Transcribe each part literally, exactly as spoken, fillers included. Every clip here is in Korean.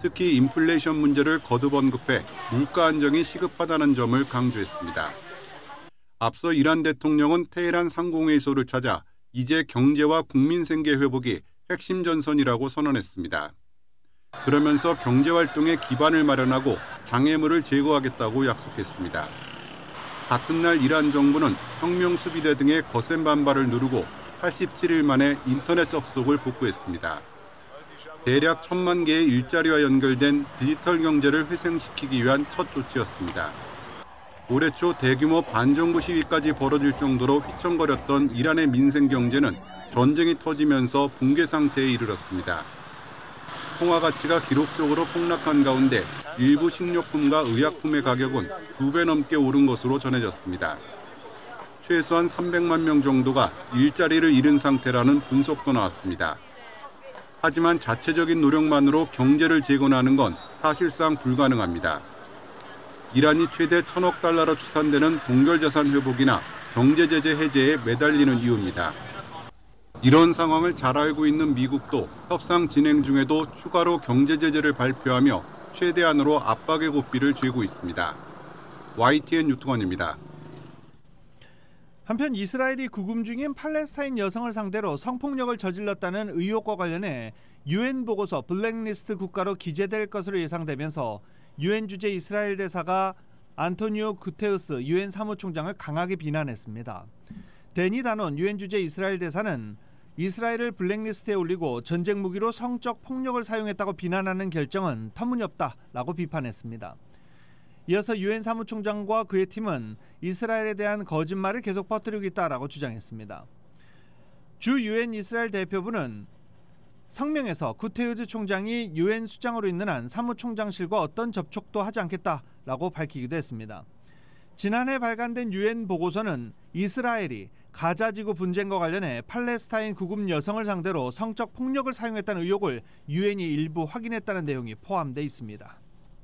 특히 인플레이션 문제를 거듭 언급해 물가 안정이 시급하다는 점을 강조했습니다. 앞서 이란 대통령은 테헤란 상공회의소를 찾아 이제 경제와 국민 생계 회복이 핵심 전선이라고 선언했습니다. 그러면서 경제활동의 기반을 마련하고 장애물을 제거하겠다고 약속했습니다. 같은 날 이란 정부는 혁명수비대 등의 거센 반발을 누르고 팔십칠 일 만에 인터넷 접속을 복구했습니다. 대략 천만 개의 일자리와 연결된 디지털 경제를 회생시키기 위한 첫 조치였습니다. 올해 초 대규모 반정부 시위까지 벌어질 정도로 휘청거렸던 이란의 민생 경제는 전쟁이 터지면서 붕괴 상태에 이르렀습니다. 통화 가치가 기록적으로 폭락한 가운데 일부 식료품과 의약품의 가격은 두 배 넘게 오른 것으로 전해졌습니다. 최소한 삼백만 명 정도가 일자리를 잃은 상태라는 분석도 나왔습니다. 하지만 자체적인 노력만으로 경제를 재건하는 건 사실상 불가능합니다. 이란이 최대 천억 달러로 추산되는 동결자산 회복이나 경제제재 해제에 매달리는 이유입니다. 이런 상황을 잘 알고 있는 미국도 협상 진행 중에도 추가로 경제제재를 발표하며 최대한으로 압박의 고삐를 쥐고 있습니다. 와이티엔 유통원입니다. 한편 이스라엘이 구금 중인 팔레스타인 여성을 상대로 성폭력을 저질렀다는 의혹과 관련해 유엔 보고서 블랙리스트 국가로 기재될 것으로 예상되면서 유엔 주재 이스라엘 대사가 안토니오 구테우스 유엔 사무총장을 강하게 비난했습니다. 데니 다논 유엔 주재 이스라엘 대사는 이스라엘을 블랙리스트에 올리고 전쟁 무기로 성적 폭력을 사용했다고 비난하는 결정은 터무니없다라고 비판했습니다. 이어서 유엔 사무총장과 그의 팀은 이스라엘에 대한 거짓말을 계속 퍼뜨리고 있다라고 주장했습니다. 주 유엔 이스라엘 대표부는 성명에서 구테우즈 총장이 유엔 수장으로 있는 한 사무총장실과 어떤 접촉도 하지 않겠다라고 밝히기도 했습니다. 지난해 발간된 유엔 보고서는 이스라엘이 가자지구 분쟁과 관련해 팔레스타인 구금 여성을 상대로 성적 폭력을 사용했다는 의혹을 유엔이 일부 확인했다는 내용이 포함되어 있습니다.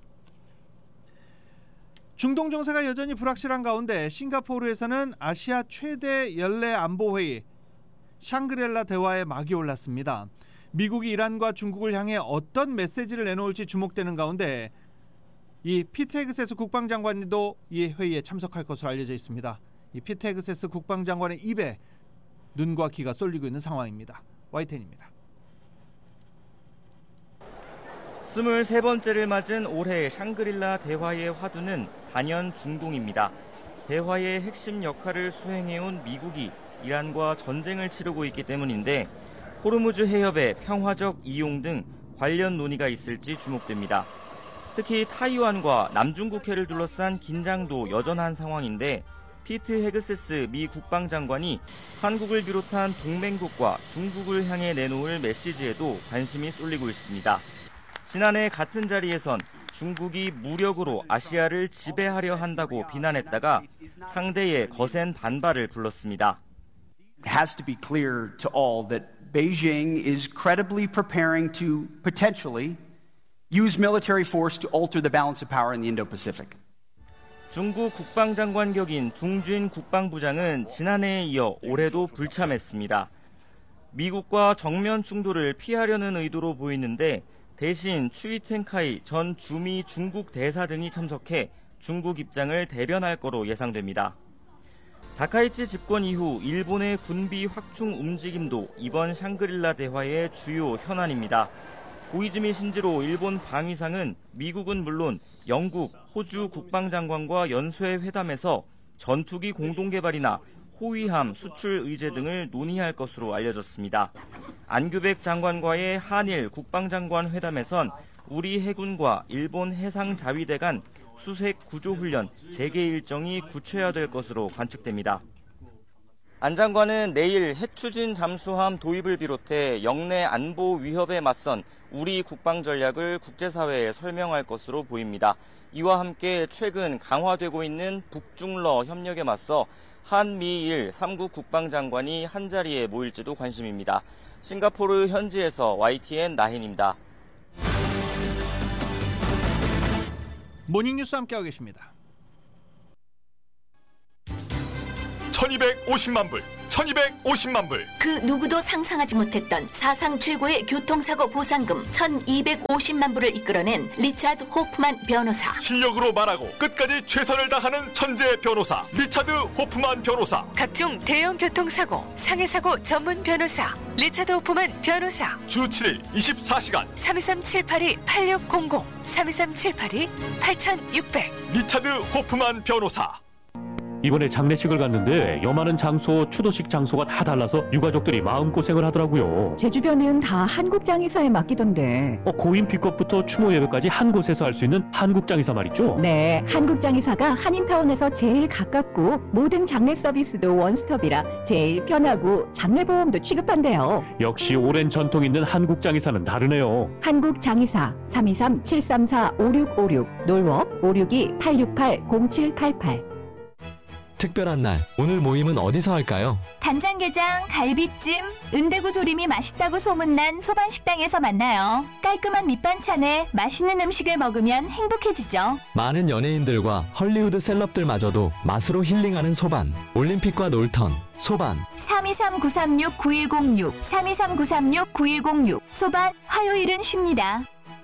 중동 정세가 여전히 불확실한 가운데 싱가포르에서는 아시아 최대 연례 안보회의 샹그릴라 대화에 막이 올랐습니다. 미국이 이란과 중국을 향해 어떤 메시지를 내놓을지 주목되는 가운데 이 피트 헤그세스 국방장관도 이 회의에 참석할 것으로 알려져 있습니다. 이 피트 헤그세스 국방장관의 입에 눈과 귀가 쏠리고 있는 상황입니다. 와이텐입니다. 스물세 번째를 맞은 올해 샹그릴라 대화의 화두는 단연 중동입니다. 대화의 핵심 역할을 수행해온 미국이 이란과 전쟁을 치르고 있기 때문인데 호르무즈 해협의 평화적 이용 등 관련 논의가 있을지 주목됩니다. 특히 타이완과 남중국해를 둘러싼 긴장도 여전한 상황인데 피트 헤그세스 미 국방장관이 한국을 비롯한 동맹국과 중국을 향해 내놓을 메시지에도 관심이 쏠리고 있습니다. 지난해 같은 자리에선 중국이 무력으로 아시아를 지배하려 한다고 비난했다가 상대의 거센 반발을 불렀습니다. It has to be clear to all that Beijing is credibly preparing to potentially use military force to alter the balance of power in the Indo-Pacific. 중국 국방장관 격인 둥준 국방부장은 지난해에 이어 올해도 불참했습니다. 미국과 정면 충돌을 피하려는 의도로 보이는데 대신 추이텐카이 전 주미 중국 대사 등이 참석해 중국 입장을 대변할 거로 예상됩니다. 다카이치 집권 이후 일본의 군비 확충 움직임도 이번 샹그릴라 대화의 주요 현안입니다. 고이즈미 신지로 일본 방위상은 미국은 물론 영국, 호주 국방장관과 연쇄 회담에서 전투기 공동개발이나 호위함 수출 의제 등을 논의할 것으로 알려졌습니다. 안규백 장관과의 한일 국방장관 회담에선 우리 해군과 일본 해상자위대 간 수색 구조훈련 재개 일정이 구체화될 것으로 관측됩니다. 안 장관은 내일 핵추진 잠수함 도입을 비롯해 영내 안보 위협에 맞선 우리 국방 전략을 국제사회에 설명할 것으로 보입니다. 이와 함께 최근 강화되고 있는 북중러 협력에 맞서 한미일 삼 국 국방장관이 한자리에 모일지도 관심입니다. 싱가포르 현지에서 와이티엔 나힌입니다. 모닝뉴스 함께하고 계십니다. 천이백오십만 불, 천이백오십만 불. 그 누구도 상상하지 못했던 사상 최고의 교통사고 보상금 천이백오십만 불을 이끌어낸 리차드 호프만 변호사. 실력으로 말하고 끝까지 최선을 다하는 천재 변호사 리차드 호프만 변호사. 각종 대형 교통사고, 상해사고 전문 변호사 리차드 호프만 변호사. 주 칠 일 이십사 시간 삼이삼 칠팔이 팔육공공 삼이삼 칠팔이 팔육백. 리차드 호프만 변호사. 이번에 장례식을 갔는데 여마는 장소, 추도식 장소가 다 달라서 유가족들이 마음고생을 하더라고요. 제 주변은 다 한국장의사에 맡기던데. 어, 고인 픽업부터 추모 예배까지 한 곳에서 할 수 있는 한국장의사 말이죠? 네, 한국장의사가 한인타운에서 제일 가깝고 모든 장례 서비스도 원스톱이라 제일 편하고 장례보험도 취급한대요. 역시 오랜 전통 있는 한국장의사는 다르네요. 한국장의사 삼이삼 칠삼사 오육오육 놀워 오육이 팔육팔 공칠팔팔. 특별한 날, 오늘 모임은 어디서 할까요? 간장게장, 갈비찜, 은대구 조림이 맛있다고 소문난 소반식당에서 만나요. 깔끔한 밑반찬에 맛있는 음식을 먹으면 행복해지죠. 많은 연예인들과 헐리우드 셀럽들마저도 맛으로 힐링하는 소반. 올림픽과 놀턴, 소반. 삼이삼 구삼육 구일공육 삼이삼 구삼육 구일공육 소반, 화요일은 쉽니다.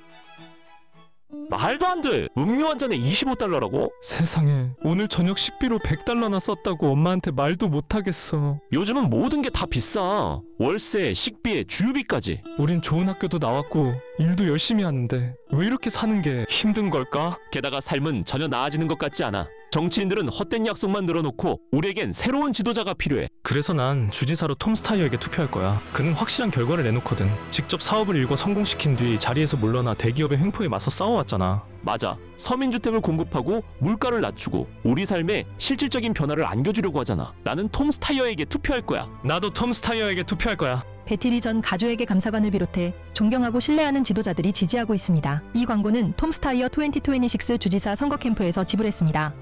말도 안 돼! 음료 한 잔에 이십오 달러라고? 세상에, 오늘 저녁 식비로 백 달러나 썼다고 엄마한테 말도 못하겠어. 요즘은 모든 게 다 비싸. 월세, 식비에 주유비까지. 우린 좋은 학교도 나왔고 일도 열심히 하는데 왜 이렇게 사는 게 힘든 걸까? 게다가 삶은 전혀 나아지는 것 같지 않아. 정치인들은 헛된 약속만 늘어놓고 우리에겐 새로운 지도자가 필요해. 그래서 난 주지사로 톰 스타이어에게 투표할 거야. 그는 확실한 결과를 내놓거든. 직접 사업을 일궈 성공시킨 뒤 자리에서 물러나 대기업의 횡포에 맞서 싸워왔잖아. 맞아. 서민주택을 공급하고 물가를 낮추고 우리 삶에 실질적인 변화를 안겨주려고 하잖아. 나는 톰 스타이어에게 투표할 거야. 나도 톰 스타이어에게 투표할 거야. 배티리 전 가조에게 감사관을 비롯해 존경하고 신뢰하는 지도자들이 지지하고 있습니다. 이 광고는 톰 스타이어 이천이십육 주지사 선거 캠프에서 지불했습니다.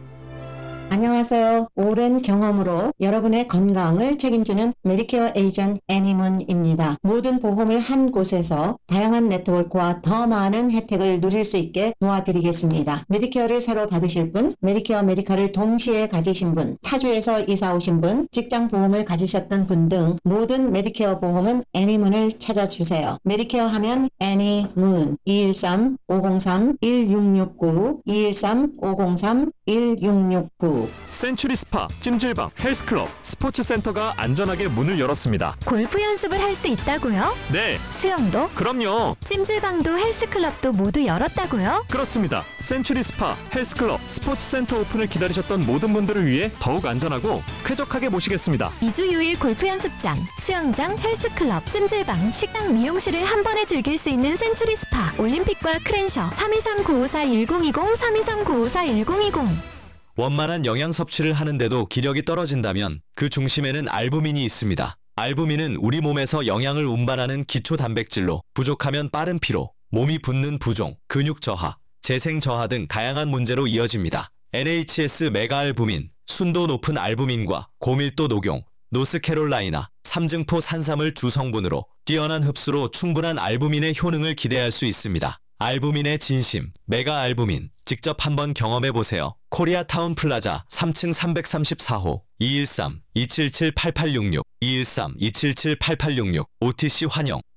안녕하세요. 오랜 경험으로 여러분의 건강을 책임지는 메디케어 에이전트 애니문입니다. 모든 보험을 한 곳에서 다양한 네트워크와 더 많은 혜택을 누릴 수 있게 도와드리겠습니다. 메디케어를 새로 받으실 분, 메디케어 메디카를 동시에 가지신 분, 타주에서 이사 오신 분, 직장 보험을 가지셨던 분 등 모든 메디케어 보험은 애니문을 찾아주세요. 메디케어 하면 애니문 이일삼 오공삼 일육육구 이일삼 오공삼 일육육구. 센츄리 스파, 찜질방, 헬스클럽, 스포츠센터가 안전하게 문을 열었습니다. 골프 연습을 할 수 있다고요? 네. 수영도? 그럼요. 찜질방도 헬스클럽도 모두 열었다고요? 그렇습니다. 센츄리 스파, 헬스클럽, 스포츠센터 오픈을 기다리셨던 모든 분들을 위해 더욱 안전하고 쾌적하게 모시겠습니다. 이 주 유 일 골프 연습장, 수영장, 헬스클럽, 찜질방, 식당, 미용실을 한 번에 즐길 수 있는 센츄리 스파, 올림픽과 크랜셔 삼이삼 구오사 일공이공 삼이삼 구오사 일공이공. 원만한 영양 섭취를 하는데도 기력이 떨어진다면 그 중심에는 알부민이 있습니다. 알부민은 우리 몸에서 영양을 운반하는 기초 단백질로 부족하면 빠른 피로, 몸이 붓는 부종, 근육 저하, 재생 저하 등 다양한 문제로 이어집니다. 엔에이치에스 메가알부민, 순도 높은 알부민과 고밀도 녹용, 노스캐롤라이나, 삼증포 산삼을 주성분으로 뛰어난 흡수로 충분한 알부민의 효능을 기대할 수 있습니다. 알부민의 진심, 메가알부민, 직접 한번 경험해보세요. 코리아타운 플라자 삼 층 삼백삼십사 호 이일삼 이칠칠 팔팔육육 이일삼 이칠칠 팔팔육육 오티씨 환영